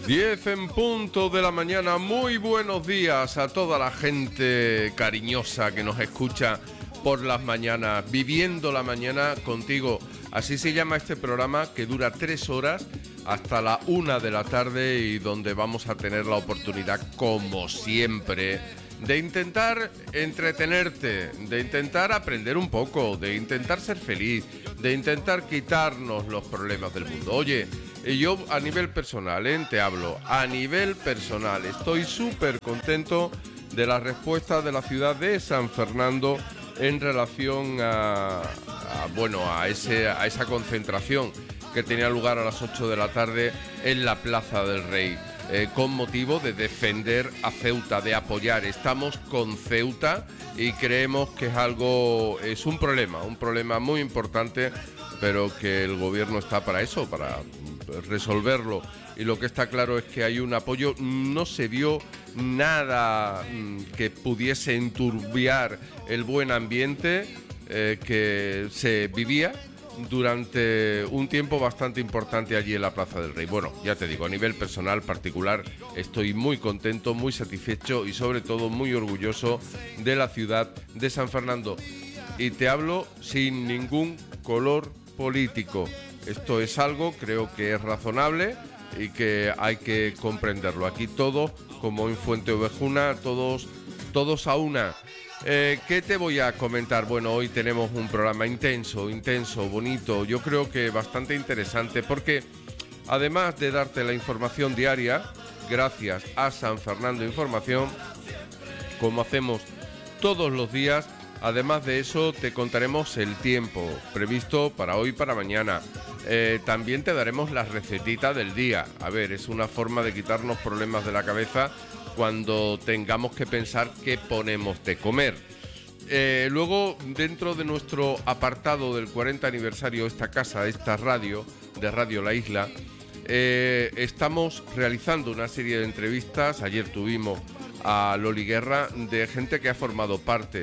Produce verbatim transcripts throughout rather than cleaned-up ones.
diez en punto de la mañana. Muy buenos días a toda la gente cariñosa que nos escucha por las mañanas, viviendo la mañana contigo. Así se llama este programa, que dura tres horas hasta la una de la tarde y donde vamos a tener la oportunidad, como siempre, de intentar entretenerte, de intentar aprender un poco, de intentar ser feliz, de intentar quitarnos los problemas del mundo. Oye, yo a nivel personal, ¿eh? te hablo, a nivel personal, estoy súper contento de la respuesta de la ciudad de San Fernando en relación a, a bueno, a, ese, a esa concentración que tenía lugar a las ocho de la tarde en la Plaza del Rey. Eh, con motivo de defender a Ceuta, de apoyar. Estamos con Ceuta y creemos que es algo, es un problema, un problema muy importante, pero que el gobierno está para eso, para resolverlo. Y lo que está claro es que hay un apoyo. No se vio nada que pudiese enturbiar el buen ambiente eh, que se vivía durante un tiempo bastante importante allí en la Plaza del Rey. Bueno, ya te digo, a nivel personal, particular, estoy muy contento, muy satisfecho y sobre todo muy orgulloso de la ciudad de San Fernando. Y te hablo sin ningún color político. Esto es algo, creo que es razonable y que hay que comprenderlo. Aquí todos, como en Fuente Ovejuna, todos, todos a una. Eh, ¿Qué te voy a comentar? Bueno, hoy tenemos un programa intenso, intenso, bonito, yo creo que bastante interesante, porque además de darte la información diaria, gracias a San Fernando Información, como hacemos todos los días, además de eso te contaremos el tiempo previsto para hoy y para mañana. Eh, también te daremos la recetita del día. A ver, es una forma de quitarnos problemas de la cabeza cuando tengamos que pensar qué ponemos de comer. Eh, luego, dentro de nuestro apartado del cuarenta aniversario de esta casa, esta radio, de Radio La Isla, eh, estamos realizando una serie de entrevistas. Ayer tuvimos a Loli Guerra, de gente que ha formado parte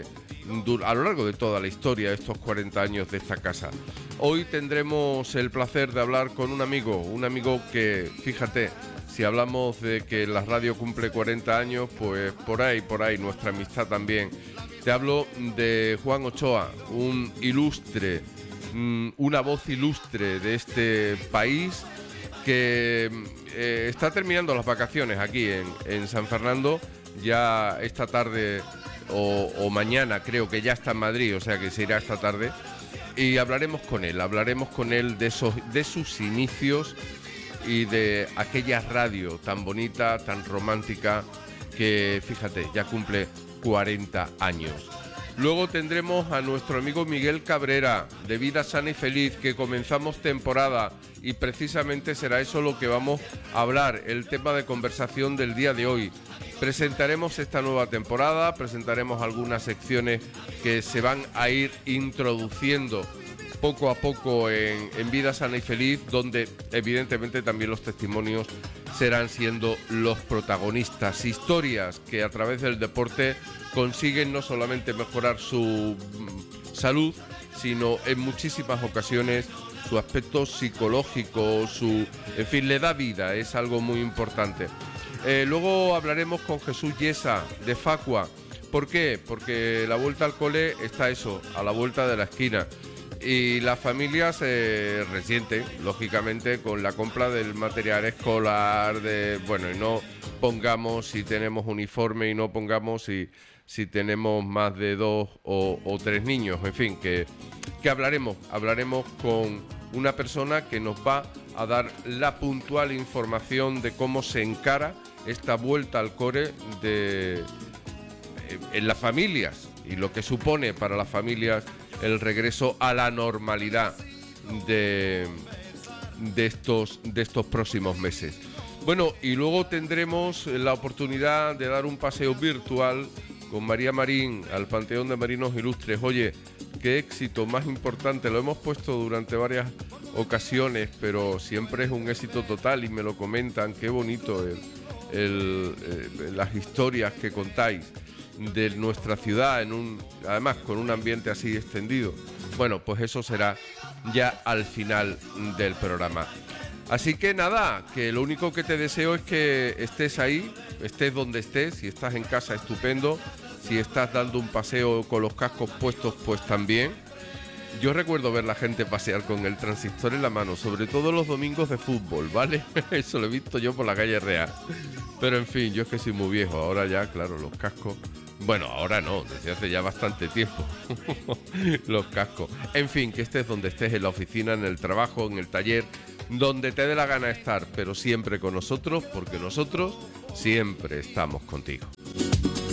a lo largo de toda la historia de estos cuarenta años de esta casa. Hoy tendremos el placer de hablar con un amigo, un amigo que, fíjate, si hablamos de que la radio cumple cuarenta años, pues por ahí, por ahí, nuestra amistad también. Te hablo de Juan Ochoa, un ilustre, una voz ilustre de este país que eh, está terminando las vacaciones aquí en, en San Fernando. Ya esta tarde o, o mañana creo que ya está en Madrid, o sea que se irá esta tarde. Y hablaremos con él, hablaremos con él de, esos, de sus inicios y de aquella radio tan bonita, tan romántica, que fíjate, ya cumple cuarenta años. Luego tendremos a nuestro amigo Miguel Cabrera, de Vida Sana y Feliz, que comenzamos temporada y precisamente será eso lo que vamos a hablar, el tema de conversación del día de hoy. Presentaremos esta nueva temporada, presentaremos algunas secciones que se van a ir introduciendo poco a poco en, en Vida Sana y Feliz, donde evidentemente también los testimonios serán siendo los protagonistas. Historias que a través del deporte consiguen no solamente mejorar su salud, sino en muchísimas ocasiones su aspecto psicológico, su, en fin, le da vida, es algo muy importante. Eh, luego hablaremos con Jesús Yesa, de Facua. ¿Por qué? Porque la vuelta al cole está eso, a la vuelta de la esquina. Y las familias se resienten, lógicamente, con la compra del material escolar, de bueno, y no pongamos si tenemos uniforme y no pongamos si, si tenemos más de dos o, o tres niños, en fin, que, que hablaremos, hablaremos con una persona que nos va a dar la puntual información de cómo se encara esta vuelta al cole de, en las familias y lo que supone para las familias el regreso a la normalidad de, de, estos, de estos próximos meses. Bueno, y luego tendremos la oportunidad de dar un paseo virtual con María Marín al Panteón de Marinos Ilustres. Oye, qué éxito más importante, lo hemos puesto durante varias ocasiones, pero siempre es un éxito total y me lo comentan, qué bonito el, el, el, las historias que contáis de nuestra ciudad, en un, además con un ambiente así extendido. Bueno, pues eso será ya al final del programa. Así que nada, que lo único que te deseo es que estés ahí, estés donde estés. Si estás en casa, estupendo. Si estás dando un paseo con los cascos puestos, pues también. Yo recuerdo ver la gente pasear con el transistor en la mano, sobre todo los domingos de fútbol, ¿vale? Eso lo he visto yo por la calle Real. Pero en fin, yo es que soy muy viejo, ahora ya, claro, los cascos... Bueno, ahora no, desde hace ya bastante tiempo. Los cascos. En fin, que estés donde estés, en la oficina, en el trabajo, en el taller, donde te dé la gana estar, pero siempre con nosotros, porque nosotros siempre estamos contigo.